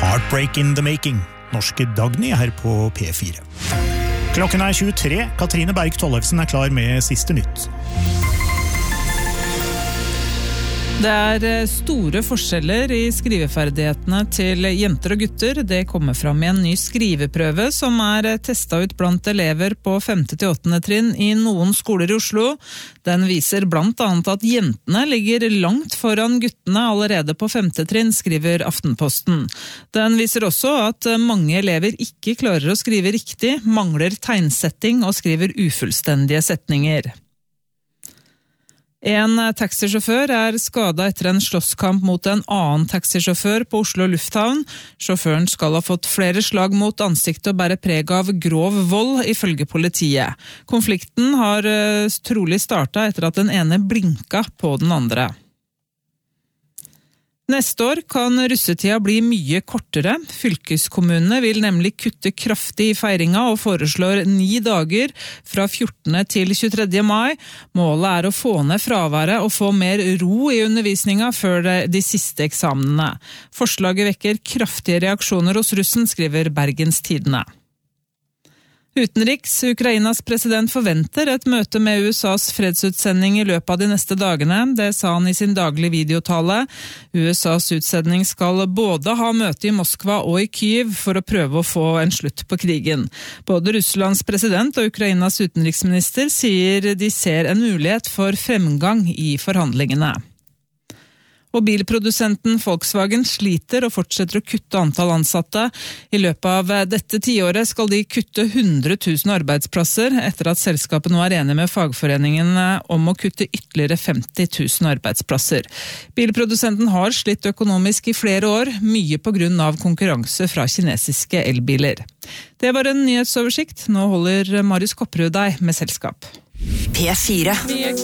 Heartbreak in the Making, norske Dagny her på P4. Klokken 23, Katrine Berg Tollefsen klar med siste nytt. Det store forskjeller i skriveferdighetene til jenter og gutter. Det kommer fram i en ny skriveprøve som testet ut blant elever på 5. til 8. trinn i noen skoler i Oslo. Den viser blant annet at jentene ligger langt foran guttene allerede på 5. trinn, skriver Aftenposten. Den viser også at mange elever ikke klarer å skrive riktig, mangler tegnsetting og skriver ufullstendige setninger. En taxisjåfør skadet etter en slåsskamp mot en annen taxisjåfør på Oslo lufthavn. Sjåføren skal ha fått flere slag mot ansiktet og bære preg av grov vold, ifølge politiet. Konflikten har trolig startet etter at den ene blinka på den andre. Neste år kan russetida bli mye kortere. Fylkeskommunene vil nemlig kutte kraftig i feiringa og foreslår 9 dager fra 14. til 23. mai. Målet å få ned fraværet og få mer ro i undervisninga før de siste eksamene. Forslaget vekker kraftige reaksjoner hos russen, skriver Bergens Tidende. Utenriks, Ukrainas president forventer et møte med USAs fredsutsending i løpet av de neste dagene. Det sa han i sin daglige videotale. USAs utsending skal både ha møte i Moskva og i Kyiv for å prøve å få en slutt på krigen. Både Russlands president og Ukrainas utenriksminister sier de ser en mulighet for fremgang i forhandlingene. Og bilprodusenten Volkswagen sliter og fortsetter å kutte antall ansatte. I løpet av dette tiåret skal de kutte 100 000 arbeidsplasser, etter at selskapet nå enig med fagforeningen om å kutte ytterligere 50 000 arbeidsplasser. Bilprodusenten har slitt økonomisk i flere år, mye på grunn av konkurranse fra kinesiske elbiler. Det var en nyhetsoversikt. Nå holder Marius Kopperud deg med selskap. P4